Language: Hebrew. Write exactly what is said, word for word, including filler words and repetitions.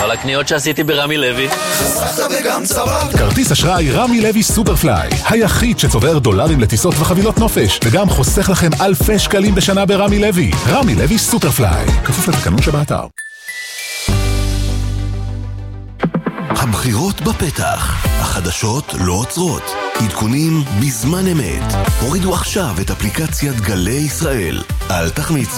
כל הקניות שעשיתי ברמי לוי. חסכת וגם צברת. כרטיס אשראי רמי לוי סופרפליי, היחיד שצובר דולרים לטיסות וחבילות נופש, וגם חוסך לכם אלפי שקלים בשנה ברמי לוי. רמי לוי סופרפליי, כפוף לתקנון שבאתר. הבחירות בפתח, החדשות לא עוצרות, עדכונים בזמן אמת. הורידו עכשיו את אפליקציית גלי ישראל, אל תחמיצו.